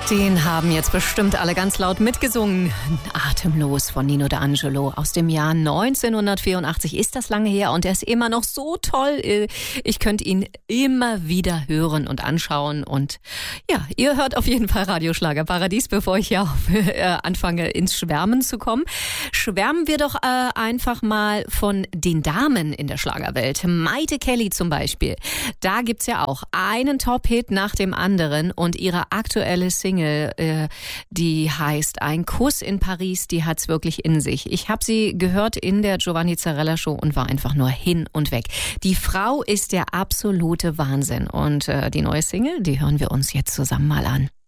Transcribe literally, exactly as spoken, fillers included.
Den haben jetzt bestimmt alle ganz laut mitgesungen. Atemlos von Nino D'Angelo aus dem Jahr neunzehnhundertvierundachtzig. Ist das lange her und er ist immer noch so toll. Ich könnte ihn immer wieder hören und anschauen. Und ja, ihr hört auf jeden Fall Radio Schlager Paradies, bevor ich ja auf, äh, anfange ins Schwärmen zu kommen. Schwärmen wir doch äh, einfach mal von den Damen in der Schlagerwelt. Maite Kelly zum Beispiel. Da gibt's ja auch einen Top-Hit nach dem anderen und ihre aktuelle Single, die heißt Ein Kuss in Paris, die hat's wirklich in sich. Ich habe sie gehört in der Giovanni Zarella Show und war einfach nur hin und weg. Die Frau ist der absolute Wahnsinn und äh, die neue Single, die hören wir uns jetzt zusammen mal an.